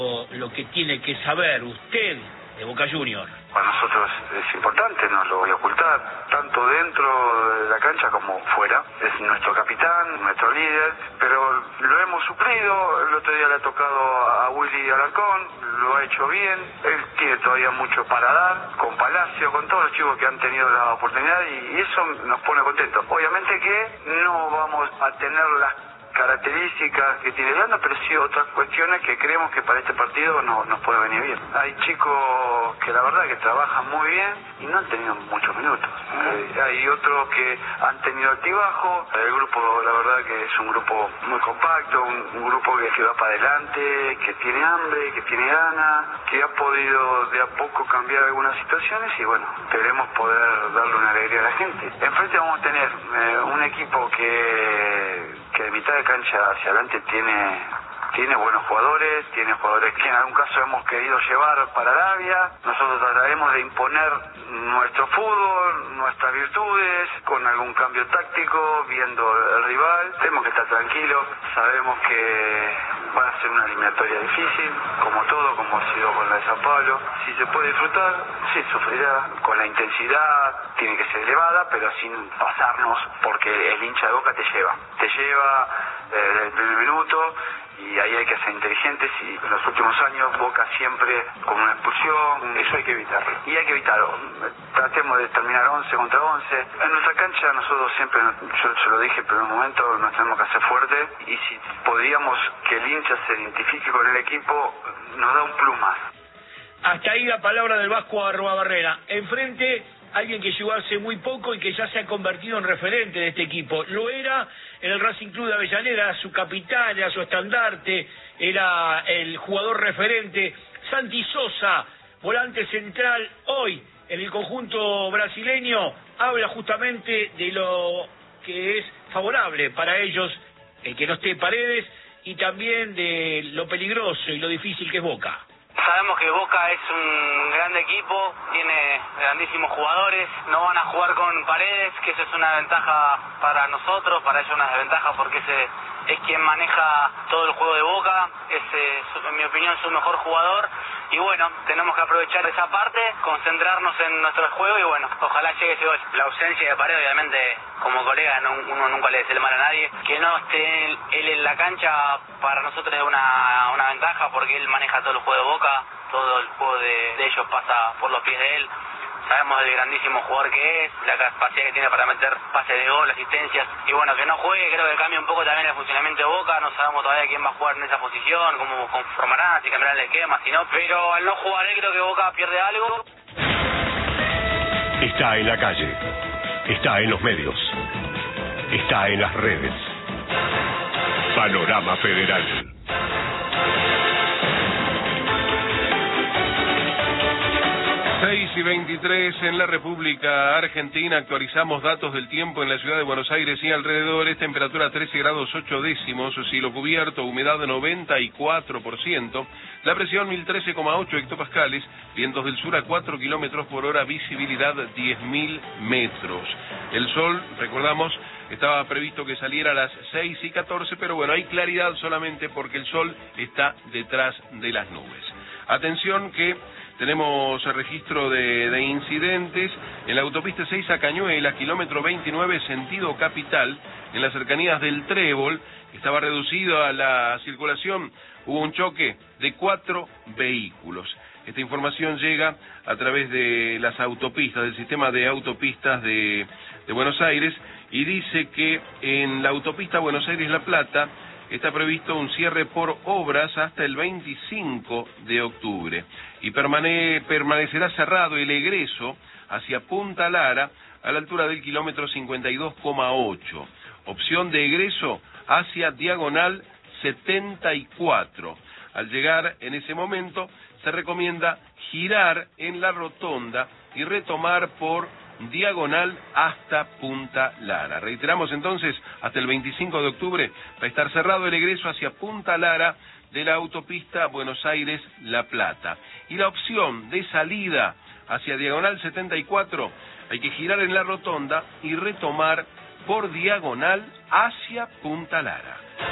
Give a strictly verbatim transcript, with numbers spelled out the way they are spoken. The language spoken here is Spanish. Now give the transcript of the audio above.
Lo que tiene que saber usted de Boca Juniors. Para nosotros es importante, no lo voy a ocultar, tanto dentro de la cancha como fuera. Es nuestro capitán, nuestro líder, pero lo hemos suplido. El otro día le ha tocado a Willy Alarcón, lo ha hecho bien. Él tiene todavía mucho para dar, con Palacio, con todos los chicos que han tenido la oportunidad, y eso nos pone contentos. Obviamente que no vamos a tener las características que tiene Leandro, pero sí otras cuestiones que creemos que para este partido no, nos puede venir bien. Hay chicos que la verdad que trabajan muy bien y no han tenido muchos minutos. Eh, hay otros que han tenido altibajo. El grupo, la verdad que es un grupo muy compacto, un, un grupo que, que va para adelante, que tiene hambre, que tiene ganas, que ha podido de a poco cambiar algunas situaciones, y bueno, queremos poder darle una alegría a la gente. Enfrente vamos a tener eh, un equipo que, que de mitad de cancha hacia adelante tiene tiene buenos jugadores, tiene jugadores que en algún caso hemos querido llevar para Arabia. Nosotros trataremos de imponer nuestro fútbol, nuestras virtudes, con algún cambio táctico, viendo el rival. Tenemos que estar tranquilos, sabemos que va a ser una eliminatoria difícil, como todo, como ha sido con la de San Pablo. Si se puede disfrutar, sí, sufrirá, con la intensidad, tiene que ser elevada, pero sin pasarnos, porque el hincha de Boca te lleva, te lleva eh, desde el primer minuto, y ahí hay que ser inteligentes, y en los últimos años Boca siempre con una expulsión, eso hay que evitarlo. Y hay que evitarlo. Tratemos de terminar once contra once. En nuestra cancha nosotros siempre, yo se lo dije, pero en un momento nos tenemos que hacer fuertes, y si podríamos que el hincha se identifique con el equipo, nos da un plus más. Hasta ahí la palabra del Vasco Arruabarrena. Enfrente, alguien que llegó hace muy poco y que ya se ha convertido en referente de este equipo. Lo era en el Racing Club de Avellaneda, era su capitán, era su estandarte, era el jugador referente. Santi Sosa, volante central, hoy en el conjunto brasileño, habla justamente de lo que es favorable para ellos, el que no esté Paredes, y también de lo peligroso y lo difícil que es Boca. Sabemos que Boca es un gran equipo, tiene grandísimos jugadores, no van a jugar con Paredes, que eso es una ventaja para nosotros, para ellos una desventaja, porque ese es quien maneja todo el juego de Boca, es, en mi opinión, su mejor jugador, y bueno, tenemos que aprovechar esa parte, concentrarnos en nuestro juego, y bueno, ojalá llegue ese gol. La ausencia de Paredes, obviamente, como colega, no, uno nunca le desea el mal a nadie, que no esté él, él en la cancha, para nosotros es una, una ventaja, porque él maneja todo el juego de Boca, todo el juego de, de ellos pasa por los pies de él. Sabemos del grandísimo jugador que es, la capacidad que tiene para meter pases de gol, asistencias, y bueno, que no juegue, creo que cambia un poco también el funcionamiento de Boca. No sabemos todavía quién va a jugar en esa posición, cómo conformarán, si cambiarán el esquema, si no, pero al no jugar él, creo que Boca pierde algo. Está en la calle, está en los medios, está en las redes. Panorama Federal. seis y veintitrés en la República Argentina. Actualizamos datos del tiempo en la ciudad de Buenos Aires y alrededores. Temperatura trece grados ocho décimos, cielo cubierto, humedad noventa y cuatro por ciento, la presión mil trece coma ocho hectopascales, vientos del sur a cuatro kilómetros por hora, visibilidad diez mil metros. El sol, recordamos, estaba previsto que saliera a las seis y catorce, pero bueno, hay claridad solamente porque el sol está detrás de las nubes. Atención que tenemos el registro de, de incidentes en la autopista seis a Cañuelas, kilómetro veintinueve, sentido capital, en las cercanías del Trébol. Estaba reducido a la circulación, hubo un choque de cuatro vehículos. Esta información llega a través de las autopistas, del sistema de autopistas de, de Buenos Aires, y dice que en la autopista Buenos Aires-La Plata está previsto un cierre por obras hasta el veinticinco de octubre y permane permanecerá cerrado el egreso hacia Punta Lara a la altura del kilómetro cincuenta y dos coma ocho. Opción de egreso hacia Diagonal setenta y cuatro. Al llegar en ese momento se recomienda girar en la rotonda y retomar por Diagonal hasta Punta Lara. Reiteramos entonces, hasta el veinticinco de octubre va a estar cerrado el egreso hacia Punta Lara de la autopista Buenos Aires-La Plata. Y la opción de salida hacia Diagonal setenta y cuatro, hay que girar en la rotonda y retomar por Diagonal hacia Punta Lara.